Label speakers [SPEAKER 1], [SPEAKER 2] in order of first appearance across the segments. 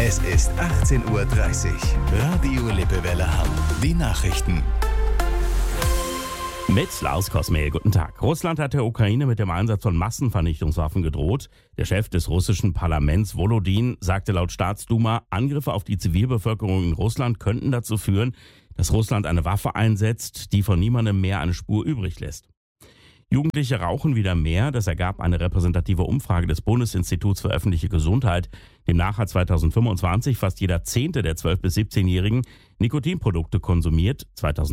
[SPEAKER 1] Es ist 18:30 Uhr. Radio Lippewelle Hamm. Die Nachrichten.
[SPEAKER 2] Mit Lars Kosmel, guten Tag. Russland hat der Ukraine mit dem Einsatz von Massenvernichtungswaffen gedroht. Der Chef des russischen Parlaments, Volodin, sagte laut Staatsduma, Angriffe auf die Zivilbevölkerung in Russland könnten dazu führen, dass Russland eine Waffe einsetzt, die von niemandem mehr eine Spur übrig lässt. Jugendliche rauchen wieder mehr. Das ergab eine repräsentative Umfrage des Bundesinstituts für öffentliche Gesundheit. Demnach hat 2025 fast jeder Zehnte der 12- bis 17-Jährigen Nikotinprodukte konsumiert.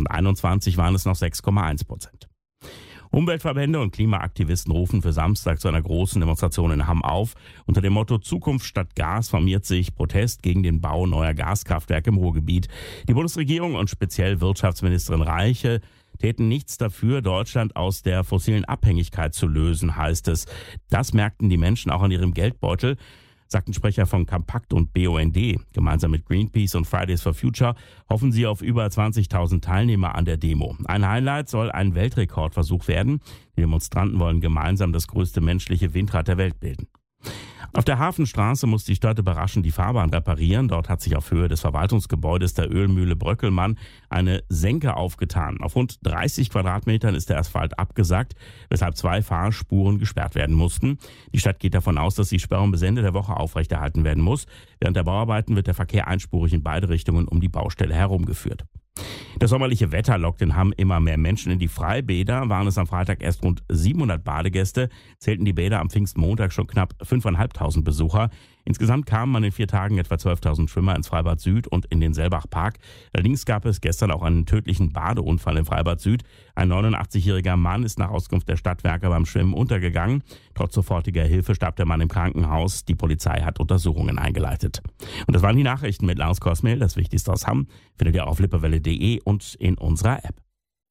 [SPEAKER 2] 2021 waren es noch 6,1%. Umweltverbände und Klimaaktivisten rufen für Samstag zu einer großen Demonstration in Hamm auf. Unter dem Motto Zukunft statt Gas formiert sich Protest gegen den Bau neuer Gaskraftwerke im Ruhrgebiet. Die Bundesregierung und speziell Wirtschaftsministerin Reiche täten nichts dafür, Deutschland aus der fossilen Abhängigkeit zu lösen, heißt es. Das merkten die Menschen auch an ihrem Geldbeutel, sagten Sprecher von Compact und BUND. Gemeinsam mit Greenpeace und Fridays for Future hoffen sie auf über 20.000 Teilnehmer an der Demo. Ein Highlight soll ein Weltrekordversuch werden. Die Demonstranten wollen gemeinsam das größte menschliche Windrad der Welt bilden. Auf der Hafenstraße muss die Stadt überraschend die Fahrbahn reparieren. Dort hat sich auf Höhe des Verwaltungsgebäudes der Ölmühle Bröckelmann eine Senke aufgetan. Auf rund 30 Quadratmetern ist der Asphalt abgesackt, weshalb 2 Fahrspuren gesperrt werden mussten. Die Stadt geht davon aus, dass die Sperrung bis Ende der Woche aufrechterhalten werden muss. Während der Bauarbeiten wird der Verkehr einspurig in beide Richtungen um die Baustelle herumgeführt. Das sommerliche Wetter lockt in Hamm immer mehr Menschen in die Freibäder. Waren es am Freitag erst rund 700 Badegäste, zählten die Bäder am Pfingstmontag schon knapp 5.500 Besucher. Insgesamt kamen an den 4 Tagen etwa 12.000 Schwimmer ins Freibad Süd und in den Selbachpark. Allerdings gab es gestern auch einen tödlichen Badeunfall im Freibad Süd. Ein 89-jähriger Mann ist nach Auskunft der Stadtwerke beim Schwimmen untergegangen. Trotz sofortiger Hilfe starb der Mann im Krankenhaus. Die Polizei hat Untersuchungen eingeleitet. Und das waren die Nachrichten mit Lars Kosmel. Das Wichtigste aus Hamm findet ihr auf lippewelle.de und in unserer App.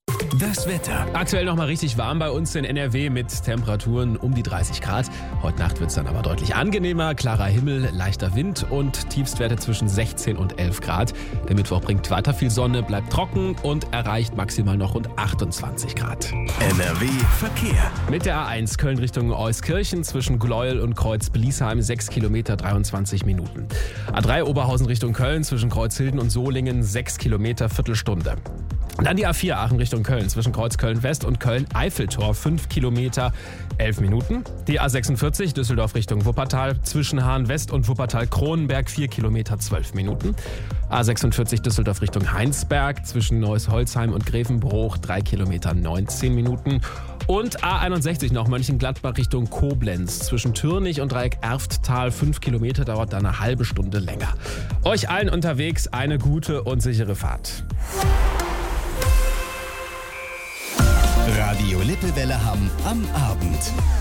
[SPEAKER 1] Das Wetter.
[SPEAKER 3] Aktuell noch mal richtig warm bei uns in NRW mit Temperaturen um die 30 Grad. Heute Nacht wird es dann aber deutlich angenehmer. Klarer Himmel, leichter Wind und Tiefstwerte zwischen 16 und 11 Grad. Der Mittwoch bringt weiter viel Sonne, bleibt trocken und erreicht maximal noch rund 28 Grad.
[SPEAKER 1] NRW Verkehr.
[SPEAKER 3] Mit der A1 Köln Richtung Euskirchen zwischen Gleuel und Kreuz-Bliesheim 6 Kilometer 23 Minuten. A3 Oberhausen Richtung Köln zwischen Kreuzhilden und Solingen 6 Kilometer Viertelstunde. Dann die A4 Aachen Richtung Köln zwischen Kreuz Köln-West und Köln-Eiffeltor 5 Kilometer 11 Minuten. Die A46 Düsseldorf Richtung Wuppertal zwischen Hahn-West und Wuppertal-Kronenberg 4 Kilometer 12 Minuten. A46 Düsseldorf Richtung Heinsberg zwischen Neuss-Holzheim und Grevenbroich 3 Kilometer 19 Minuten. Und A61 noch Mönchengladbach Richtung Koblenz zwischen Türnich und Dreieck Erfttal 5 Kilometer, dauert dann eine halbe Stunde länger. Euch allen unterwegs eine gute und sichere Fahrt.
[SPEAKER 1] Radio Lippewelle Hamm am Abend.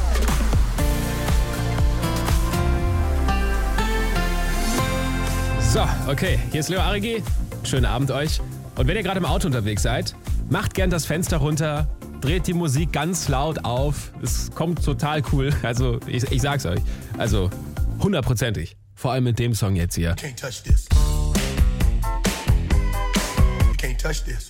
[SPEAKER 3] So, okay, hier ist Leo Arigi. Schönen Abend euch. Und wenn ihr gerade im Auto unterwegs seid, macht gern das Fenster runter, dreht die Musik ganz laut auf. Es kommt total cool. Also, ich sag's euch. Also, 100%ig. Vor allem mit dem Song jetzt hier.
[SPEAKER 4] Can't touch this. Can't touch this.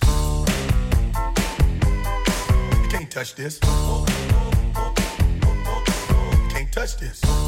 [SPEAKER 4] Can't touch this. Can't touch this.